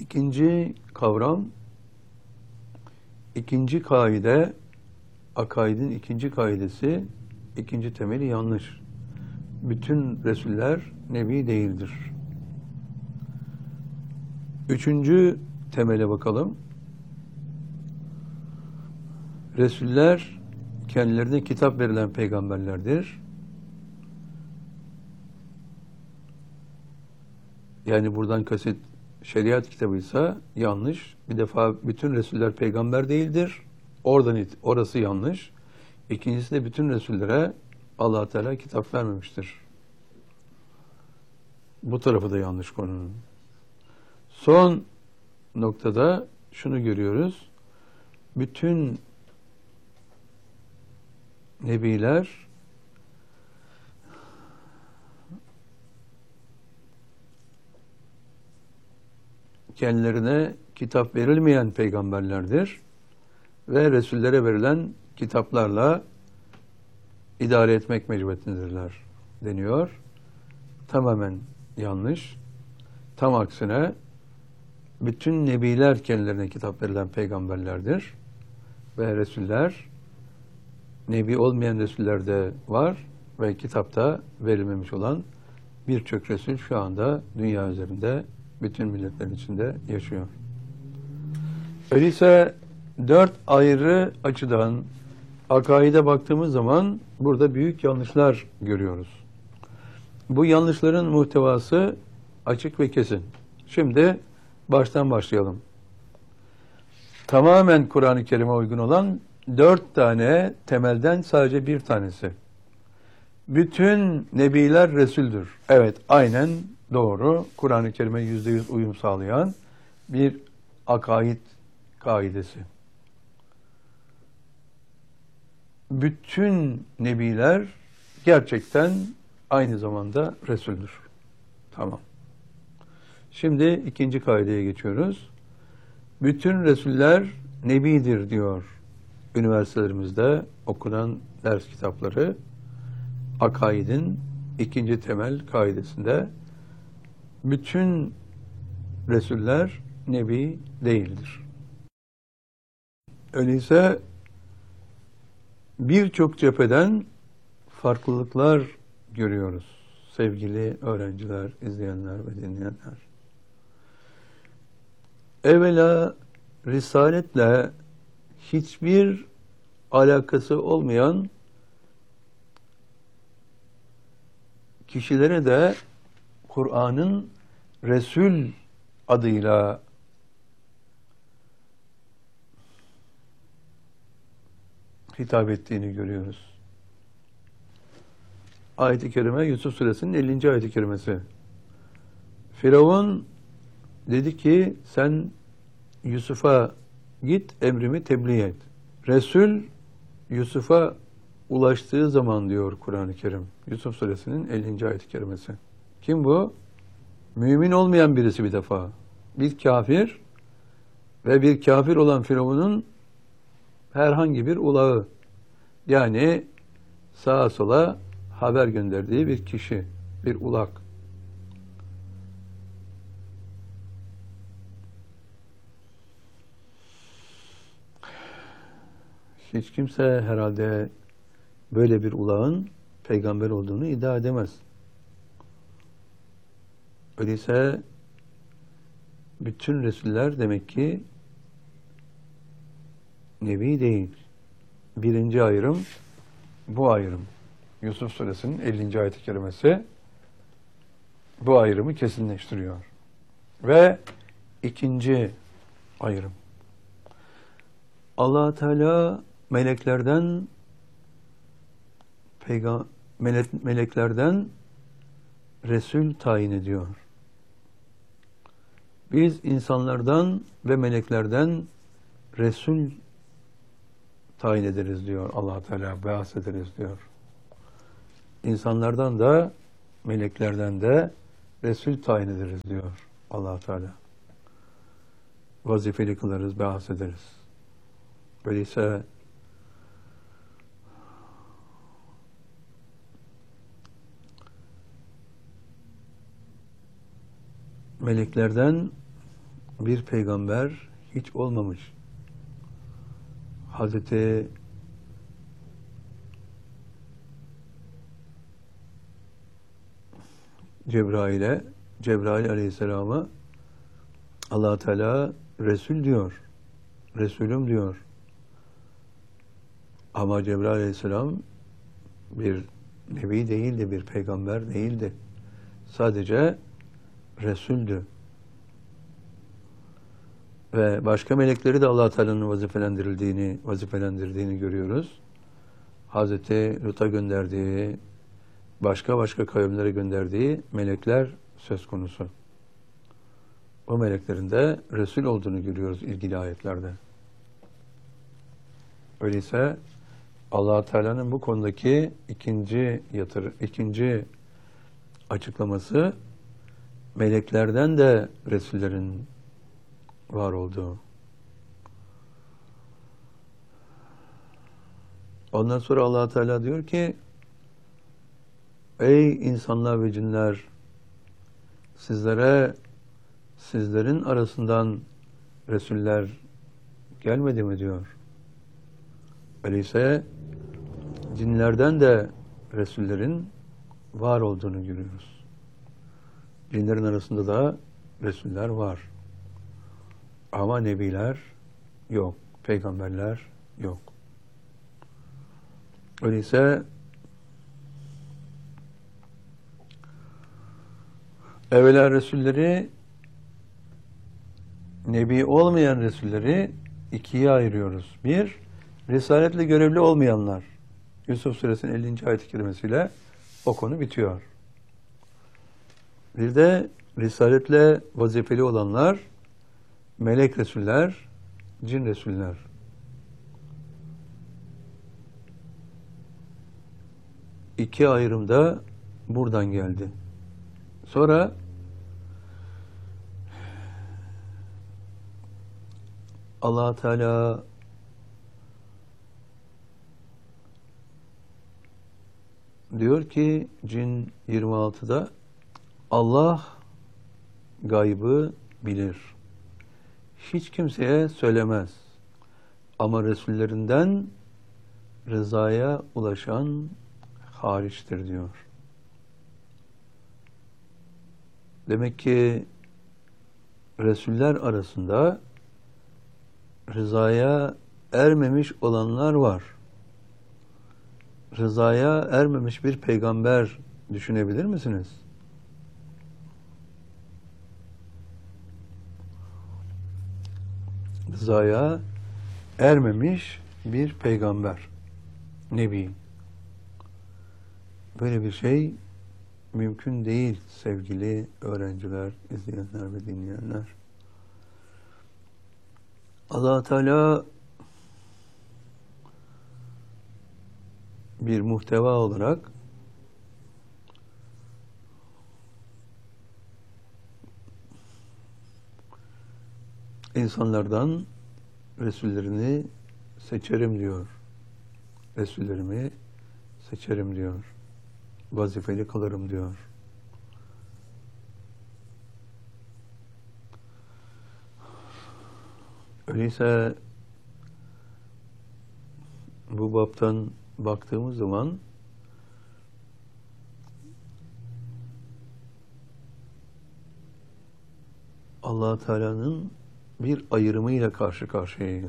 İkinci kavram, ikinci kaide, akaidin ikinci kaidesi, ikinci temeli yanlış. Bütün Resuller Nebi değildir. Üçüncü temele bakalım. Resuller kendilerine kitap verilen peygamberlerdir. Yani buradan kasıt şeriat kitabıysa yanlış. Bir defa bütün Resuller peygamber değildir. Orası yanlış. İkincisi de bütün Resullere Allah Teala kitap vermemiştir. Bu tarafı da yanlış konunun. Son noktada şunu görüyoruz. Bütün nebiler kendilerine kitap verilmeyen peygamberlerdir ve Resullere verilen kitaplarla idare etmek mecburiyetindedirler deniyor. Tamamen yanlış. Tam aksine bütün nebiler kendilerine kitap verilen peygamberlerdir ve Resuller, nebi olmayan Resuller de var ve kitapta verilmemiş olan birçok Resul şu anda dünya üzerinde bütün milletlerin içinde yaşıyor. Öyleyse 4 ayrı açıdan akaide baktığımız zaman burada büyük yanlışlar görüyoruz. Bu yanlışların muhtevası açık ve kesin. Şimdi baştan başlayalım. Tamamen Kur'an-ı Kerim'e uygun olan 4 tane temelden sadece bir tanesi. Bütün nebiler Resul'dür. Evet, aynen doğru. Kur'an-ı Kerim'e %100 uyum sağlayan bir akaid kaidesi. Bütün nebiler gerçekten aynı zamanda Resul'dür. Tamam. Şimdi ikinci kaideye geçiyoruz. Bütün Resuller Nebidir diyor üniversitelerimizde okunan ders kitapları. Akaidin ikinci temel kaidesinde bütün Resuller Nebi değildir. Öyleyse birçok cepheden farklılıklar görüyoruz. Sevgili öğrenciler, izleyenler ve dinleyenler. Evvela Risaletle hiçbir alakası olmayan kişilere de Kur'an'ın Resul adıyla hitap ettiğini görüyoruz. Ayet-i Kerime Yusuf Suresinin 50. ayet-i kerimesi. Firavun dedi ki sen Yusuf'a git emrimi tebliğ et. Resul Yusuf'a ulaştığı zaman diyor Kur'an-ı Kerim. Yusuf Suresinin 50. ayet-i kerimesi. Kim bu? Mümin olmayan birisi bir defa. Bir kafir ve bir kafir olan Firavun'un herhangi bir ulağı. Yani sağa sola haber gönderdiği bir kişi, bir ulak. Hiç kimse herhalde böyle bir ulağın peygamber olduğunu iddia edemez. Öyleyse bütün Resuller demek ki Nebi değil. Birinci ayrım bu ayrım. Yusuf Suresinin 50. ayet-i kerimesi bu ayrımı kesinleştiriyor. Ve ikinci ayrım. Allah Teala meleklerden Resul tayin ediyor. Biz insanlardan ve meleklerden Resul tayin ederiz diyor Allah Teala, bahsederiz diyor. İnsanlardan da meleklerden de Resul tayin ederiz diyor Allah Teala. Vazifeli kılarız, bahsederiz. Öyleyse meleklerden bir peygamber hiç olmamış. Hazreti Cebrail Aleyhisselam'a Allah Teala Resul diyor. Resulüm diyor. Ama Cebrail Aleyhisselam bir nebi değildi, bir peygamber değildi. Sadece Resul'dü. Ve başka melekleri de Allah Teala'nın vazifelendirdiğini görüyoruz. Hazreti Lut'a gönderdiği, başka kavimlere gönderdiği melekler söz konusu. O meleklerin de Resul olduğunu görüyoruz ilgili ayetlerde. Öyleyse Allah Teala'nın bu konudaki ikinci açıklaması meleklerden de Resullerin var olduğu. Ondan sonra Allah Teala diyor ki: ey insanlar ve cinler, sizlerin arasından Resuller gelmedi mi diyor. Öyleyse cinlerden de Resullerin var olduğunu görüyoruz. Cinlerin arasında da Resuller var. Ama nebiler yok, peygamberler yok. Öyleyse evvela Resulleri, nebi olmayan Resulleri ikiye ayırıyoruz. Bir, risaletle görevli olmayanlar. Yusuf Suresinin 50. ayet-i kerimesiyle o konu bitiyor. Bir de risaletle vazifeli olanlar, melek Resuller, cin Resuller. İki ayrım da buradan geldi. Sonra Allah Teala diyor ki Cin 26'da Allah gaybı bilir. Hiç kimseye söylemez. Ama Resullerinden rızaya ulaşan hariçtir diyor. Demek ki Resuller arasında rızaya ermemiş olanlar var. Rızaya ermemiş bir peygamber düşünebilir misiniz? Rızaya ermemiş bir peygamber, nebi. Böyle bir şey mümkün değil sevgili öğrenciler, izleyenler ve dinleyenler. Allah Teala bir muhteva olarak insanlardan Resullerini seçerim diyor. Resullerimi seçerim diyor. Vazifeli kalırım diyor. Öyleyse bu baptan baktığımız zaman Allah Teala'nın bir ayrımıyla karşı karşıyayız.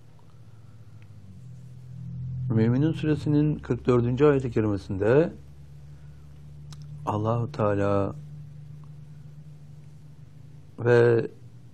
Mü'minun Suresinin 44. ayet-i kerimesinde Allah-u Teala ve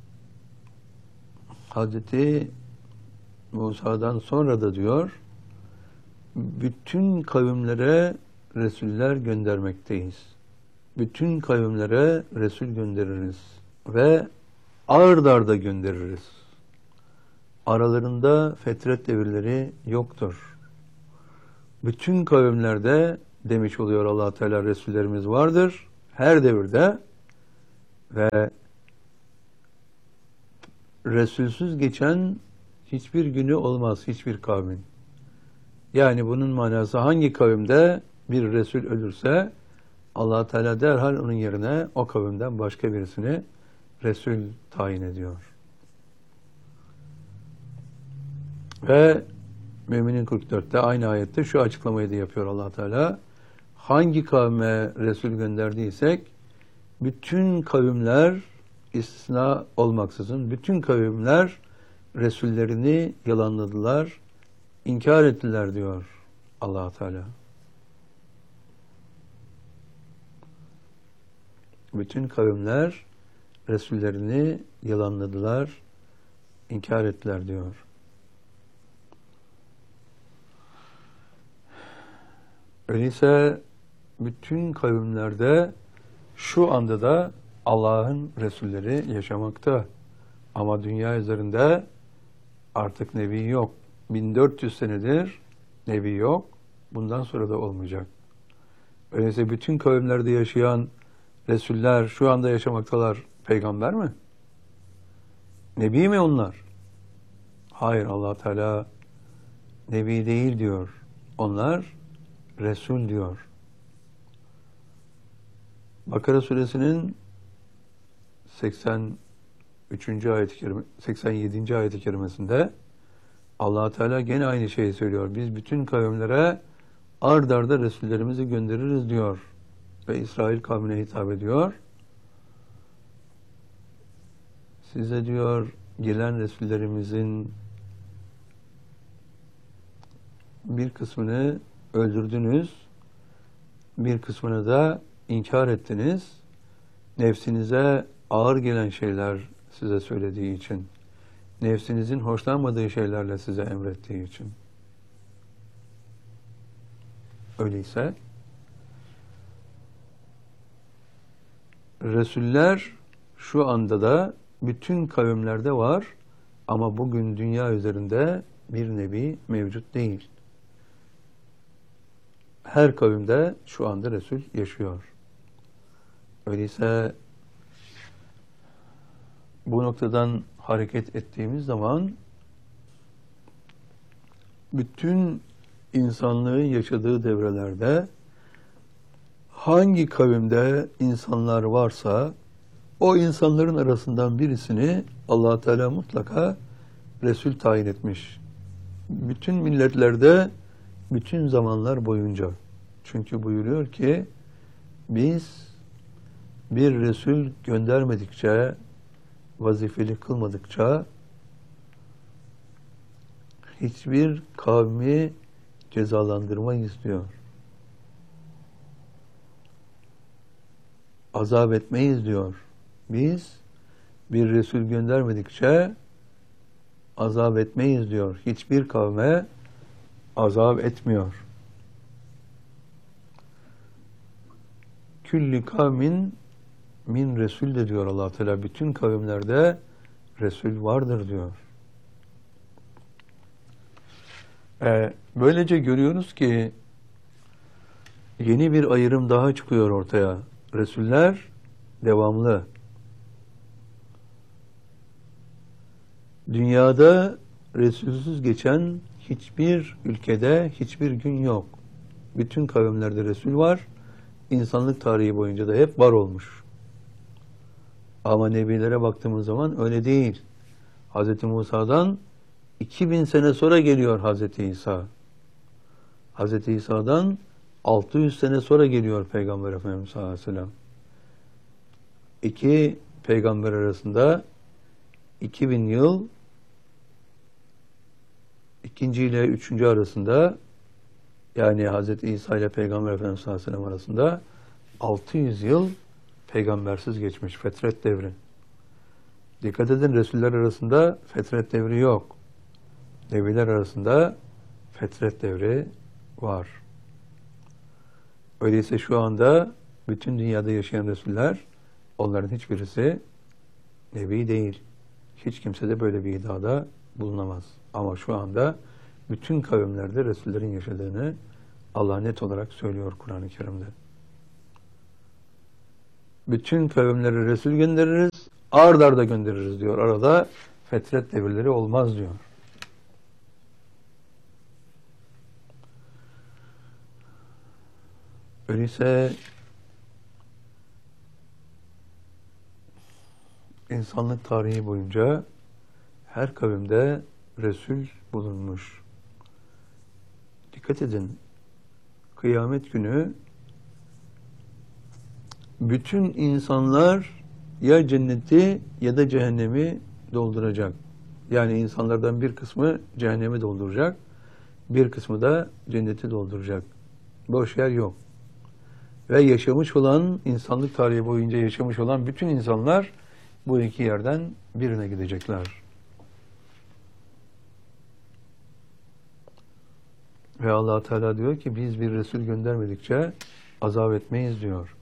Hazreti Musa'dan sonra da diyor, bütün kavimlere Resuller göndermekteyiz. Bütün kavimlere Resul göndeririz ve ard arda göndeririz. Aralarında fetret devirleri yoktur. Bütün kavimlerde demiş oluyor Allah Teala, Resullerimiz vardır her devirde ve Resulsüz geçen hiçbir günü olmaz hiçbir kavmin. Yani bunun manası hangi kavimde bir Resul ölürse Allah Teala derhal onun yerine o kavimden başka birisini Resul tayin ediyor. Ve Mü'minin 44'te aynı ayette şu açıklamayı da yapıyor Allah Teala. Hangi kavme Resul gönderdiysek bütün kavimler istisna olmaksızın bütün kavimler Resullerini yalanladılar, inkar ettiler diyor Allah Teala. Bütün kavimler Resullerini yalanladılar, inkar ettiler diyor. Öyleyse bütün kavimlerde şu anda da Allah'ın Resulleri yaşamakta. Ama dünya üzerinde artık Nebi yok. 1400 senedir Nebi yok. Bundan sonra da olmayacak. Öyleyse bütün kavimlerde yaşayan Resuller şu anda yaşamaktalar. Peygamber mi? Nebi mi onlar? Hayır, Allah Teala Nebi değil diyor. Onlar Resul diyor. Bakara suresinin 87. ayet-i kerimesinde Allah Teala gene aynı şeyi söylüyor. Biz bütün kavimlere ard arda Resullerimizi göndeririz diyor. Ve İsrail kavmine hitap ediyor. Size diyor gelen Resullerimizin bir kısmını öldürdünüz, bir kısmını da inkar ettiniz. Nefsinize ağır gelen şeyler size söylediği için, nefsinizin hoşlanmadığı şeylerle size emrettiği için. Öyleyse Resuller şu anda da bütün kavimlerde var ama bugün dünya üzerinde bir nebi mevcut değil. Her kavimde şu anda Resul yaşıyor. Öyleyse bu noktadan hareket ettiğimiz zaman bütün insanlığın yaşadığı devrelerde hangi kavimde insanlar varsa o insanların arasından birisini Allah Teala mutlaka Resul tayin etmiş. Bütün milletlerde, bütün zamanlar boyunca. Çünkü buyuruyor ki biz bir Resul göndermedikçe, vazifeli kılmadıkça hiçbir kavmi cezalandırmayız diyor. Azap etmeyiz diyor. Biz bir Resul göndermedikçe azap etmeyiz diyor. Hiçbir kavme azap etmiyor. Külli kavmin min Resul de diyor Allah Teala. Bütün kavimlerde Resul vardır diyor. Böylece görüyoruz ki yeni bir ayrım daha çıkıyor ortaya. Resuller devamlı. Dünyada Resulsüz geçen hiçbir ülkede hiçbir gün yok. Bütün kavimlerde Resul var. İnsanlık tarihi boyunca da hep var olmuş. Ama nebilere baktığımız zaman öyle değil. Hz. Musa'dan 2000 sene sonra geliyor Hz. İsa. Hz. İsa'dan 600 sene sonra geliyor Peygamber Efendimiz sallallahu aleyhi ve sellem. İki peygamber arasında 2000 yıl, ikinci ile üçüncü arasında, yani Hz. İsa ile Peygamber Efendimiz sallallahu aleyhi ve sellem arasında 600 yıl peygambersiz geçmiş, fetret devri. Dikkat edin, Resuller arasında fetret devri yok. Nebiler arasında fetret devri var. Öyleyse şu anda bütün dünyada yaşayan Resuller, onların hiçbirisi Nebi değil. Hiç kimse de böyle bir iddiada bulunamaz. Ama şu anda bütün kavimlerde Resullerin yaşadığını Allah net olarak söylüyor Kur'an-ı Kerim'de. Bütün kavimlere Resul göndeririz, ard arda göndeririz diyor. Arada fetret devirleri olmaz diyor. Öyleyse İnsanlık tarihi boyunca her kavimde Resul bulunmuş. Dikkat edin, kıyamet günü bütün insanlar ya cenneti ya da cehennemi dolduracak. Yani insanlardan bir kısmı cehennemi dolduracak, bir kısmı da cenneti dolduracak. Boş yer yok. Ve yaşamış olan, insanlık tarihi boyunca yaşamış olan bütün insanlar bu iki yerden birine gidecekler. Ve Allah Teala diyor ki biz bir Resul göndermedikçe azap etmeyiz diyor.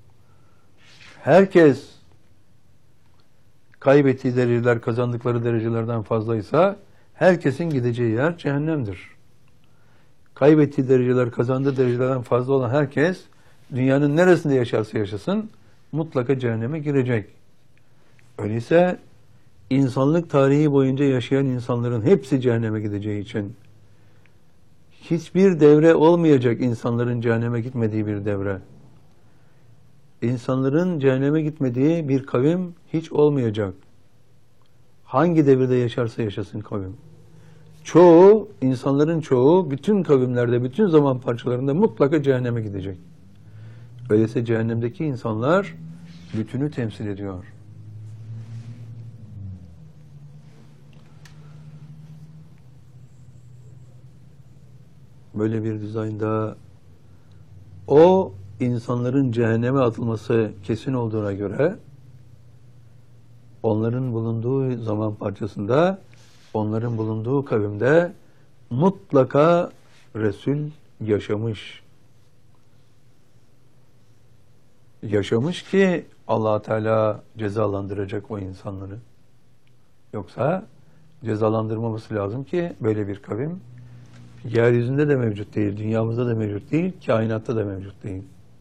Herkes kaybettiği dereceler kazandıkları derecelerden fazlaysa herkesin gideceği yer cehennemdir. Kaybettiği dereceler kazandığı derecelerden fazla olan herkes dünyanın neresinde yaşarsa yaşasın mutlaka cehenneme girecek. Öyleyse insanlık tarihi boyunca yaşayan insanların hepsi cehenneme gideceği için hiçbir devre olmayacak insanların cehenneme gitmediği bir devre. İnsanların cehenneme gitmediği bir kavim hiç olmayacak. Hangi devirde yaşarsa yaşasın kavim. İnsanların çoğu bütün kavimlerde, bütün zaman parçalarında mutlaka cehenneme gidecek. Öyleyse cehennemdeki insanlar bütünü temsil ediyor. Böyle bir dizaynda o insanların cehenneme atılması kesin olduğuna göre onların bulunduğu zaman parçasında, onların bulunduğu kavimde mutlaka Resul yaşamış. Yaşamış ki Allah Teala cezalandıracak o insanları. Yoksa cezalandırmaması lazım ki böyle bir kavim yeryüzünde de mevcut değil, dünyamızda da mevcut değil, kainatta da mevcut değil.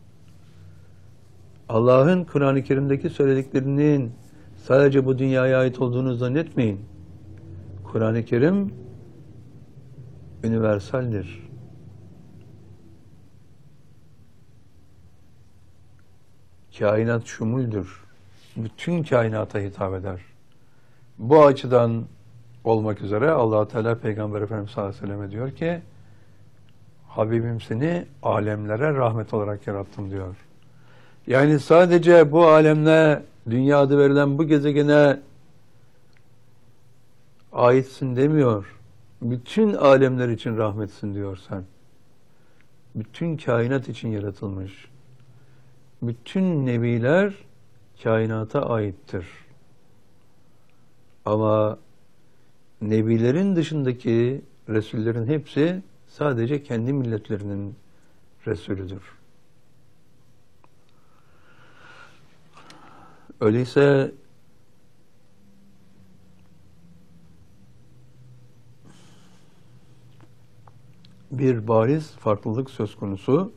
Allah'ın Kur'an-ı Kerim'deki söylediklerinin sadece bu dünyaya ait olduğunu zannetmeyin. Kur'an-ı Kerim universaldir. Kainat şumuldür. Bütün kainata hitap eder. Bu açıdan olmak üzere Allah Teala Peygamber Efendimiz sallallahu aleyhi ve selleme diyor ki Habibim seni alemlere rahmet olarak yarattım diyor. Yani sadece bu alemle dünya adı verilen bu gezegene aitsin demiyor. Bütün alemler için rahmetsin diyor sen. Bütün kainat için yaratılmış. Bütün nebiler kainata aittir. Ama nebilerin dışındaki Resullerin hepsi sadece kendi milletlerinin Resulüdür. Öyleyse bir bariz farklılık söz konusu.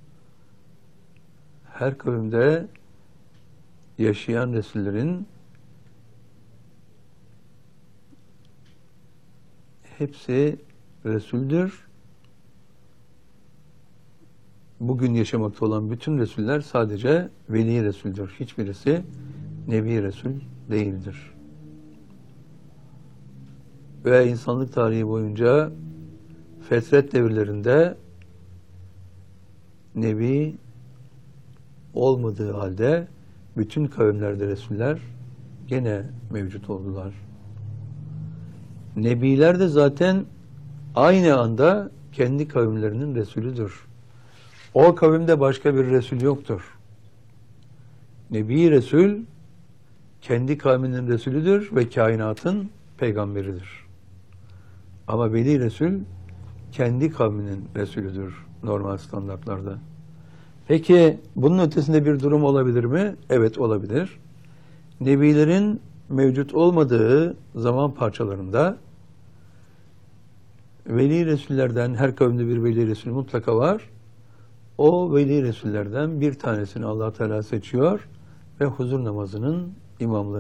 Her kavimde yaşayan Resullerin hepsi Resul'dür. Bugün yaşamakta olan bütün Resuller sadece Veli Resul'dür. Hiçbirisi Nebi Resul değildir. Ve insanlık tarihi boyunca fetret devirlerinde Nebi olmadığı halde bütün kavimlerde Resuller gene mevcut oldular. Nebiler de zaten aynı anda kendi kavimlerinin Resulüdür. O kavimde başka bir Resul yoktur. Nebi Resul kendi kavminin Resulüdür ve kainatın peygamberidir. Ama Veli Resul kendi kavminin Resulüdür normal standartlarda. Peki bunun ötesinde bir durum olabilir mi? Evet olabilir. Nebilerin mevcut olmadığı zaman parçalarında Veli Resullerden her kavimde bir Veli Resul mutlaka var. O Veli Resullerden bir tanesini Allah Teala seçiyor ve huzur namazının imamları